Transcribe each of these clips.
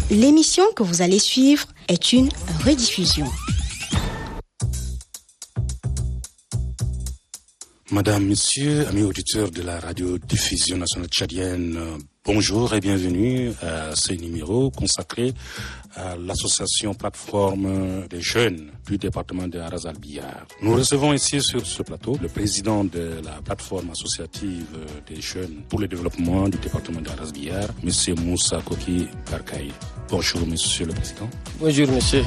L'émission que vous allez suivre est une rediffusion. Madame, Monsieur, amis auditeurs de la radiodiffusion nationale tchadienne, bonjour et bienvenue à ce numéro consacré à l'association plateforme des jeunes du département de Haras-Albiyar. Nous recevons ici sur ce plateau le président de la plateforme associative des jeunes pour le développement du département de Haras-Albiyar, Monsieur Moussa Koki Barkaï. Bonjour Monsieur le Président. Bonjour Monsieur.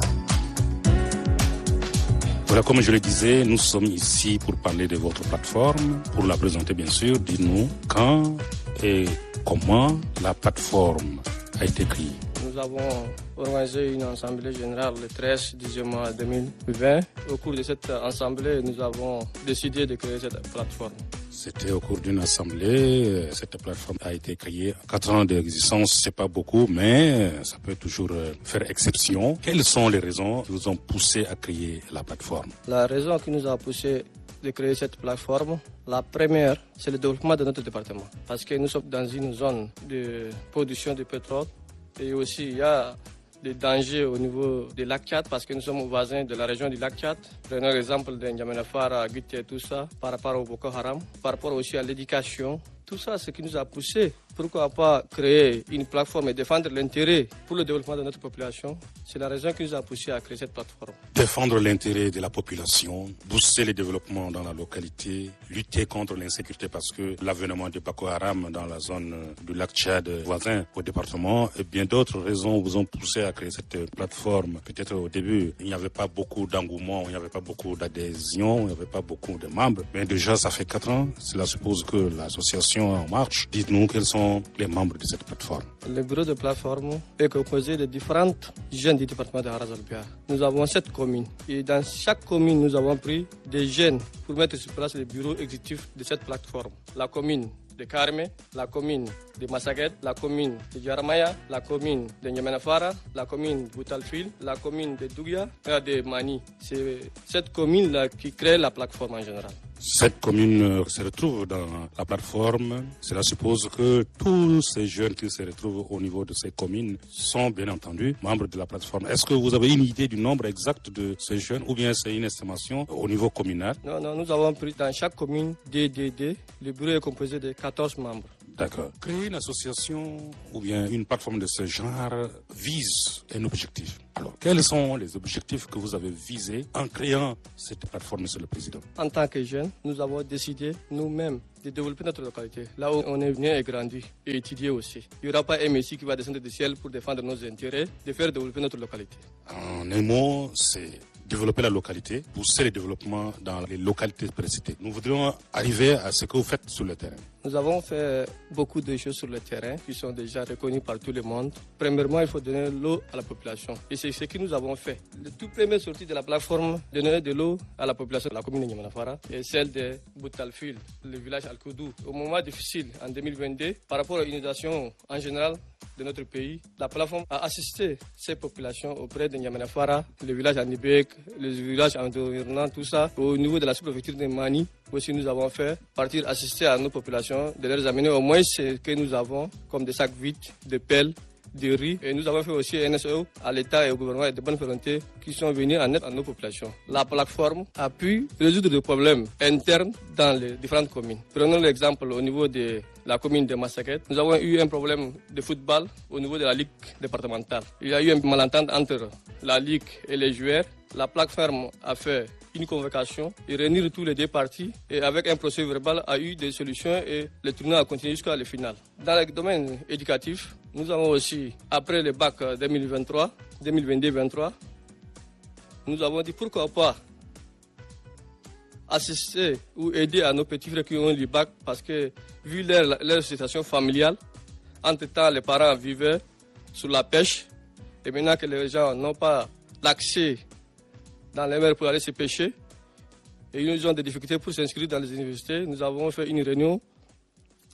Voilà, comme je le disais, nous sommes ici pour parler de votre plateforme, pour la présenter bien sûr. Dites-nous quand et comment la plateforme a été créée. Nous avons organisé une assemblée générale le 13 juin 2020. Au cours de cette assemblée, nous avons décidé de créer cette plateforme. C'était au cours d'une assemblée, cette plateforme a été créée. 4 ans d'existence, c'est pas beaucoup, mais ça peut toujours faire exception. Quelles sont les raisons qui vous ont poussé à créer la plateforme? La raison qui nous a poussé de créer cette plateforme, la première, c'est le développement de notre département. Parce que nous sommes dans une zone de production de pétrole et aussi il y a des dangers au niveau du lac Tchad parce que nous sommes voisins de la région du lac Tchad. Prenons l'exemple de N'Djamena-Fara, Guité et tout ça, par rapport au Boko Haram, par rapport aussi à l'éducation. Tout ça, c'est ce qui nous a poussé. Pourquoi pas créer une plateforme et défendre l'intérêt pour le développement de notre population? C'est la raison qui nous a poussé à créer cette plateforme. Défendre l'intérêt de la population, booster le développement dans la localité, lutter contre l'insécurité parce que l'avènement de Boko Haram dans la zone du lac Tchad voisin au département et bien d'autres raisons vous ont poussé à créer cette plateforme. Peut-être au début, il n'y avait pas beaucoup d'engouement, il n'y avait pas beaucoup d'adhésion, il n'y avait pas beaucoup de membres. Mais déjà, ça fait 4 ans. Cela suppose que l'association est en marche. Dites-nous quels sont les membres de cette plateforme. Le bureau de plateforme est composé de différentes jeunes du département de Haras-Albiyar. Nous avons 7 communes et dans chaque commune, nous avons pris des jeunes pour mettre sur place le bureau exécutif de cette plateforme. La commune de Karmé, la commune de Massaguet, la commune de Djaramaya, la commune de N'Djamena-Fara, la commune de Boutalfil, la commune de Dougia et de Mani. C'est cette commune-là qui crée la plateforme en général. Cette commune se retrouve dans la plateforme. Cela suppose que tous ces jeunes qui se retrouvent au niveau de ces communes sont bien entendu membres de la plateforme. Est-ce que vous avez une idée du nombre exact de ces jeunes ou bien c'est une estimation au niveau communal? Non, nous avons pris dans chaque commune DDD. Le bureau est composé de 14 membres. D'accord. Créer une association ou bien une plateforme de ce genre vise un objectif. Alors, quels sont les objectifs que vous avez visés en créant cette plateforme, Monsieur le Président? En tant que jeunes, nous avons décidé nous-mêmes de développer notre localité, là où on est venu et grandi et étudier aussi. Il n'y aura pas un messie qui va descendre du ciel pour défendre nos intérêts, de faire développer notre localité. En un mot, c'est développer la localité, pousser le développement dans les localités précitées. Nous voudrions arriver à ce que vous faites sur le terrain. Nous avons fait beaucoup de choses sur le terrain qui sont déjà reconnues par tout le monde. Premièrement, il faut donner l'eau à la population. Et c'est ce que nous avons fait. Le tout premier sortie de la plateforme, donner de l'eau à la population de la commune de N'Djamena-Fara et celle de Boutalfil, le village Al-Koudou. Au moment difficile, en 2022, par rapport à l'inondation en général de notre pays, la plateforme a assisté ces populations auprès de N'Djamena-Fara, le village Anibek, le village environnant, tout ça. Au niveau de la sous-préfecture de Mani, aussi nous avons fait partir assister à nos populations, de leur amener au moins ce que nous avons, comme des sacs vides, des pelles, de riz. Et nous avons fait aussi un SEO à l'État et au gouvernement de bonne volonté qui sont venus en aide à nos populations. La plateforme a pu résoudre des problèmes internes dans les différentes communes. Prenons l'exemple au niveau de la commune de Massaguet. Nous avons eu un problème de football au niveau de la ligue départementale. Il y a eu un malentente entre la ligue et les joueurs. La plateforme a fait une convocation et réunir tous les deux parties et avec un procès verbal a eu des solutions et le tournoi a continué jusqu'à la finale. Dans le domaine éducatif, nous avons aussi, après le bac 2022-2023, nous avons dit pourquoi pas assister ou aider à nos petits frères qui ont le bac parce que vu leur situation familiale, entre-temps les parents vivaient sur la pêche et maintenant que les gens n'ont pas l'accès dans les mers pour aller se pêcher et ils ont des difficultés pour s'inscrire dans les universités, nous avons fait une réunion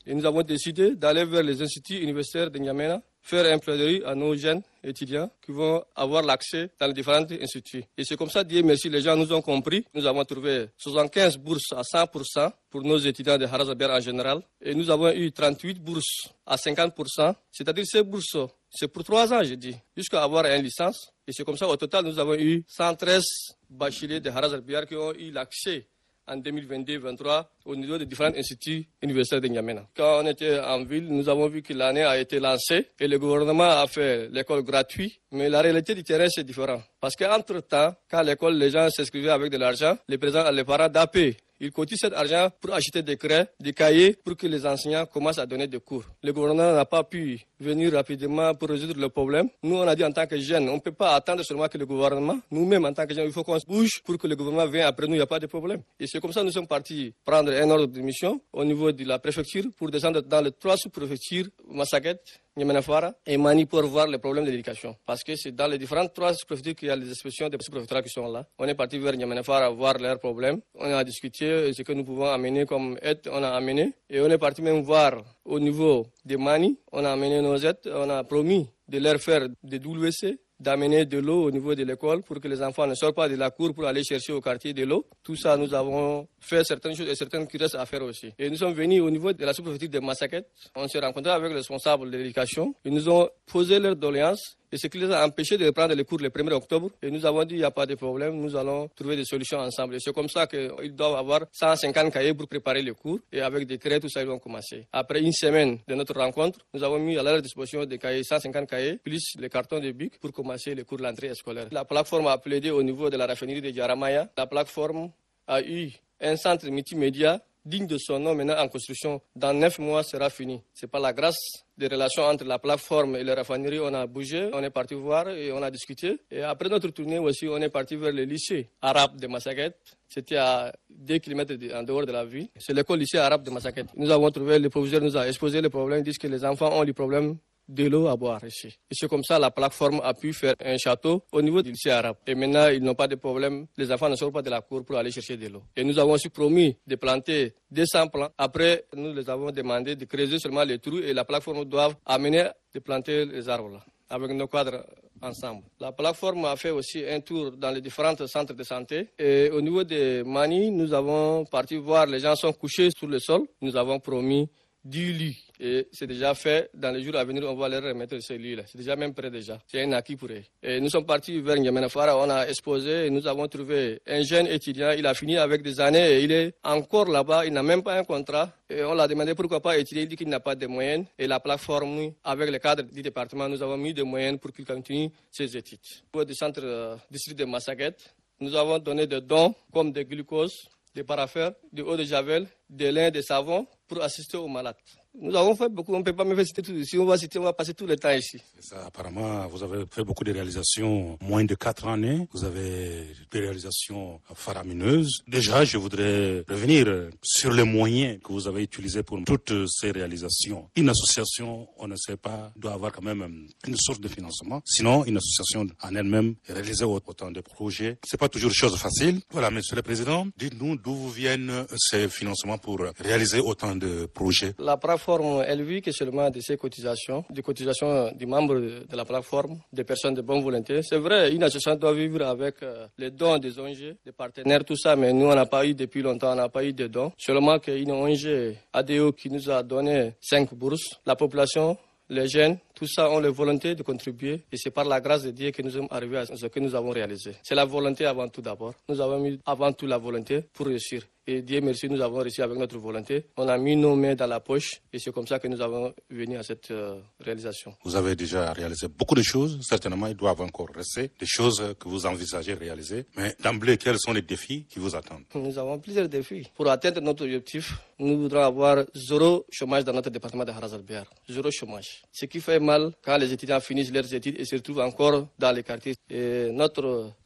Et nous avons décidé d'aller vers les instituts universitaires de N'Djamena, faire un plaidoyer à nos jeunes étudiants qui vont avoir l'accès dans les différents instituts. Et c'est comme ça, Dieu merci, les gens nous ont compris. Nous avons trouvé 75 bourses à 100% pour nos étudiants de Haraz-Albiar en général. Et nous avons eu 38 bourses à 50%. C'est-à-dire ces bourses, c'est pour 3 ans, je dis, jusqu'à avoir une licence. Et c'est comme ça, au total, nous avons eu 113 bacheliers de Haraz-Albiar qui ont eu l'accès en 2022-2023 au niveau des différents instituts universitaires de N'Djamena. Quand on était en ville, nous avons vu que l'année a été lancée et le gouvernement a fait l'école gratuite. Mais la réalité du terrain, c'est différent. Parce qu'entre-temps, quand l'école, les gens s'inscrivaient avec de l'argent, les parents d'AP, ils cotisent cet argent pour acheter des craies, des cahiers, pour que les enseignants commencent à donner des cours. Le gouvernement n'a pas pu venir rapidement pour résoudre le problème. Nous, on a dit en tant que jeunes, on ne peut pas attendre seulement que le gouvernement, nous-mêmes en tant que jeunes, il faut qu'on se bouge pour que le gouvernement vienne après nous, il n'y a pas de problème. Et c'est comme ça que nous sommes partis prendre un ordre de mission au niveau de la préfecture pour descendre dans les 3 sous-préfectures, Massaguet, N'Djamena et Mani pour voir les problèmes de l'éducation. Parce que c'est dans les différentes 3 sous-préfectures qu'il y a les expressions des sous-préfectures qui sont là. On est parti vers N'Djamena voir leurs problèmes. On a discuté ce que nous pouvons amener comme aide, on a amené. Et on est parti même voir au niveau de Mani. On a amené nos aides, on a promis de leur faire des WC, d'amener de l'eau au niveau de l'école pour que les enfants ne sortent pas de la cour pour aller chercher au quartier de l'eau. Tout ça, nous avons fait certaines choses et certaines qui restent à faire aussi. Et nous sommes venus au niveau de la sous-préfecture de Massaguet. On s'est rencontrés avec les responsables de l'éducation. Ils nous ont posé leurs doléances. Et ce qui les a empêchés de reprendre les cours le 1er octobre. Et nous avons dit, il n'y a pas de problème, nous allons trouver des solutions ensemble. Et c'est comme ça qu'ils doivent avoir 150 cahiers pour préparer les cours. Et avec des craies, tout ça, ils vont commencer. Après une semaine de notre rencontre, nous avons mis à leur disposition des cahiers, 150 cahiers, plus les cartons de BIC pour commencer les cours de l'entrée scolaire. La plateforme a plaidé au niveau de la raffinerie de Yaramaya. La plateforme a eu un centre multimédia digne de son nom, maintenant en construction. Dans 9 mois, sera fini. C'est par la grâce des relations entre la plateforme et la raffinerie, on a bougé, on est parti voir et on a discuté. Et après notre tournée aussi, on est parti vers le lycée arabe de Massaguet. C'était à 2 km en dehors de la ville. C'est l'école lycée arabe de Massaguet. Nous avons trouvé, le proviseur nous a exposé le problème, disent que les enfants ont des problèmes de l'eau à boire ici. Et c'est comme ça la plateforme a pu faire un château au niveau du lycée arabe. Et maintenant, ils n'ont pas de problème. Les enfants ne sortent pas de la cour pour aller chercher de l'eau. Et nous avons aussi promis de planter 200 plants. Après, nous les avons demandé de creuser seulement les trous et la plateforme doit amener de planter les arbres là, avec nos cadres ensemble. La plateforme a fait aussi un tour dans les différents centres de santé. Et au niveau de Mani, nous avons parti voir les gens sont couchés sur le sol. Nous avons promis 10 lits. Et c'est déjà fait. Dans les jours à venir, on va leur remettre ces lits-là. C'est déjà même prêt déjà. C'est un acquis pour eux. Et nous sommes partis vers N'Djamena. On a exposé et nous avons trouvé un jeune étudiant. Il a fini avec des années et il est encore là-bas. Il n'a même pas un contrat. Et on l'a demandé pourquoi pas étudier. Il dit qu'il n'a pas de moyens. Et la plateforme, avec le cadre du département, nous avons mis des moyens pour qu'il continue ses études. Au centre district de Massaguet, nous avons donné des dons comme des glucoses, des paraffins, de eau de javel, des lins, des savons pour assister aux malades. Nous avons fait beaucoup, on ne peut pas me faire citer tout. Si on va citer, on va passer tout le temps ici. Ça, apparemment, vous avez fait beaucoup de réalisations, moins de 4 années. Vous avez des réalisations faramineuses. Déjà, je voudrais revenir sur les moyens que vous avez utilisés pour toutes ces réalisations. Une association, on ne sait pas, doit avoir quand même une source de financement. Sinon, une association en elle-même réaliser autant de projets, c'est pas toujours chose facile. Voilà, Monsieur le Président, dites-nous d'où viennent ces financements pour réaliser autant de projets. La plateforme, elle vit que seulement de ses cotisations, des cotisations des membres de la plateforme, des personnes de bonne volonté. C'est vrai, une association doit vivre avec les dons des ONG, des partenaires, tout ça, mais nous, on n'a pas eu depuis longtemps, on n'a pas eu de dons. Seulement qu'une ONG ADO qui nous a donné 5 bourses, la population, les jeunes, tout ça ont la volonté de contribuer et c'est par la grâce de Dieu que nous sommes arrivés à ce que nous avons réalisé. C'est la volonté avant tout d'abord. Nous avons mis avant tout la volonté pour réussir. Et Dieu merci, nous avons réussi avec notre volonté. On a mis nos mains dans la poche et c'est comme ça que nous avons venu à cette réalisation. Vous avez déjà réalisé beaucoup de choses. Certainement, il doivent encore rester des choses que vous envisagez réaliser. Mais d'emblée, quels sont les défis qui vous attendent? Nous avons plusieurs défis. Pour atteindre notre objectif, nous voudrons avoir 0 chômage dans notre département de Haraz-Albiar. 0 chômage. Ce qui fait mal quand les étudiants finissent leurs études et se retrouvent encore dans les quartiers. Et notre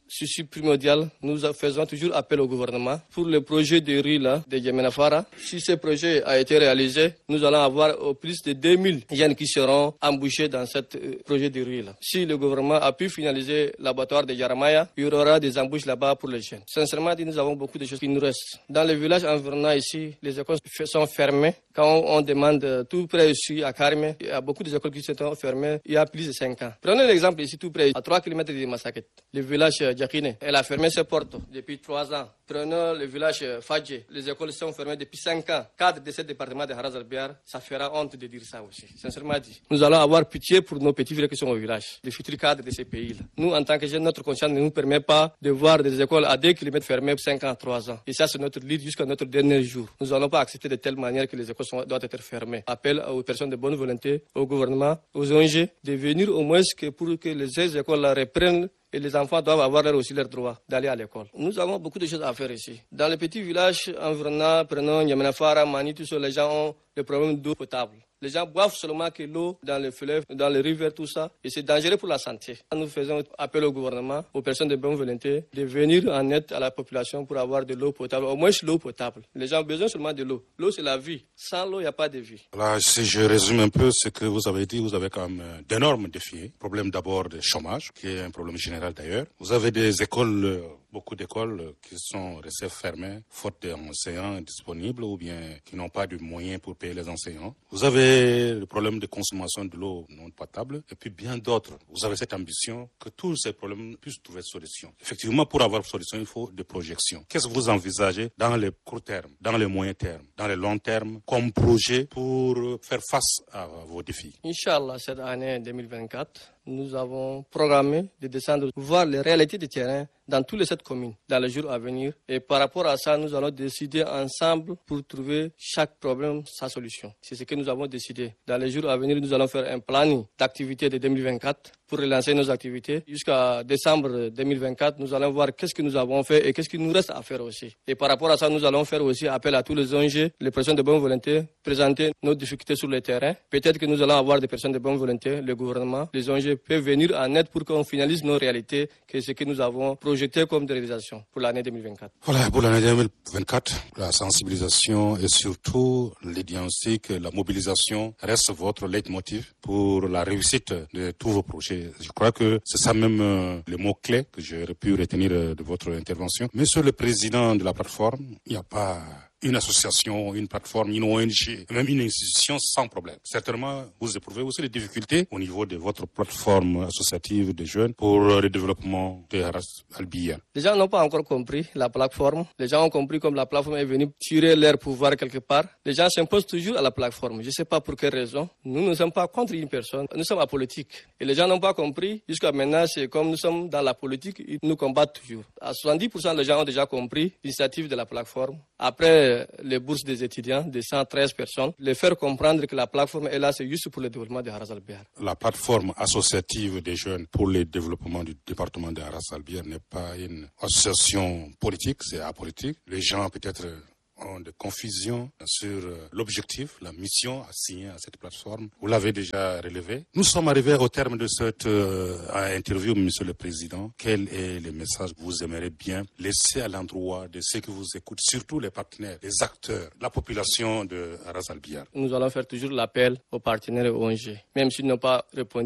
souci primordial, nous faisons toujours appel au gouvernement pour le projet de riz là, de Yemenafara. Si ce projet a été réalisé, nous allons avoir au plus de 2000 jeunes qui seront embauchés dans ce projet de riz là. Si le gouvernement a pu finaliser l'abattoir de Yaramaya, il y aura des embauches là-bas pour les jeunes. Sincèrement, nous avons beaucoup de choses qui nous restent. Dans les villages environnants ici, les écoles sont fermées. Quand on demande tout près ici à Karmé, il y a beaucoup d'écoles qui sont fermées il y a plus de 5 ans. Prenez l'exemple ici tout près, à 3 km de Massaket, le village Djakine. Elle a fermé ses portes depuis 3 ans. Prenez le village Fadje, les écoles sont fermées depuis 5 ans. Cadre de ce département de Haraz Albiar, ça fera honte de dire ça aussi. Sincèrement dit, nous allons avoir pitié pour nos petits villages qui sont au village, les futurs cadres de ces pays-là. Nous, en tant que jeunes, notre conscience ne nous permet pas de voir des écoles à 2 km fermées 5 ans, 3 ans. Et ça, c'est notre lutte jusqu'à notre dernier jour. Nous n'allons pas accepter de telle manière que les écoles doivent être fermées. Appel aux personnes de bonne volonté, au gouvernement, aux ONG, de venir au moins pour que les écoles reprennent. Et les enfants doivent avoir aussi leur droit d'aller à l'école. Nous avons beaucoup de choses à faire ici. Dans les petits villages environnants, prenons Yemenafara, Mani, tout ça, les gens ont le problème d'eau potable. Les gens boivent seulement que l'eau dans les fleuves, dans les rivières, tout ça. Et c'est dangereux pour la santé. Nous faisons appel au gouvernement, aux personnes de bonne volonté, de venir en aide à la population pour avoir de l'eau potable. Au moins l'eau potable. Les gens ont besoin seulement de l'eau. L'eau, c'est la vie. Sans l'eau, il n'y a pas de vie. Voilà, si je résume un peu ce que vous avez dit, vous avez quand même d'énormes défis. Problème d'abord de chômage, qui est un problème général d'ailleurs. Vous avez des écoles, beaucoup d'écoles qui sont restées fermées, faute d'enseignants disponibles ou bien qui n'ont pas de moyens pour payer les enseignants. Vous avez le problème de consommation de l'eau non potable et puis bien d'autres. Vous avez cette ambition que tous ces problèmes puissent trouver solution. Effectivement, pour avoir solution, il faut des projections. Qu'est-ce que vous envisagez dans les courts termes, dans les moyens termes, dans les longs termes comme projet pour faire face à vos défis? Inch'Allah, cette année 2024, nous avons programmé de descendre voir les réalités du terrain dans toutes les 7 communes dans les jours à venir. Et par rapport à ça, nous allons décider ensemble pour trouver chaque problème sa solution. C'est ce que nous avons décidé. Dans les jours à venir, nous allons faire un planning d'activités de 2024 pour relancer nos activités. Jusqu'à décembre 2024, nous allons voir qu'est-ce que nous avons fait et qu'est-ce qu'il nous reste à faire aussi. Et par rapport à ça, nous allons faire aussi appel à tous les ONG, les personnes de bonne volonté, présenter nos difficultés sur le terrain. Peut-être que nous allons avoir des personnes de bonne volonté, le gouvernement, les ONG peuvent venir en aide pour qu'on finalise nos réalités, que ce que nous avons projeté comme des réalisations pour l'année 2024. Voilà, pour l'année 2024, la sensibilisation et surtout les diagnostics, la mobilisation reste votre leitmotiv pour la réussite de tous vos projets. Je crois que c'est ça même le mot-clé que j'aurais pu retenir de votre intervention. Monsieur le président de la plateforme, il n'y a pas une association, une plateforme, une ONG, même une institution sans problème. Certainement, vous éprouvez aussi des difficultés au niveau de votre plateforme associative des jeunes pour le développement de Haras Albiar. Les gens n'ont pas encore compris la plateforme. Les gens ont compris comme la plateforme est venue tirer leur pouvoir quelque part. Les gens s'imposent toujours à la plateforme. Je ne sais pas pour quelle raison. Nous ne sommes pas contre une personne. Nous sommes apolitiques. Et les gens n'ont pas compris. Jusqu'à maintenant, c'est comme nous sommes dans la politique, ils nous combattent toujours. À 70%, les gens ont déjà compris l'initiative de la plateforme. Après les bourses des étudiants de 113 personnes, les faire comprendre que la plateforme est là, c'est juste pour le développement de Haras Albiar. La plateforme associative des jeunes pour le développement du département de Haras Albiar n'est pas une association politique, c'est apolitique. Les gens peut-être ont de confusion sur l'objectif, la mission assignée à cette plateforme. Vous l'avez déjà relevé. Nous sommes arrivés au terme de cette interview, Monsieur le Président. Quel est le message que vous aimeriez bien laisser à l'endroit de ceux qui vous écoutent, surtout les partenaires, les acteurs, la population de Haras Albiar? Nous allons faire toujours l'appel aux partenaires et aux ONG, même s'ils n'ont pas répondu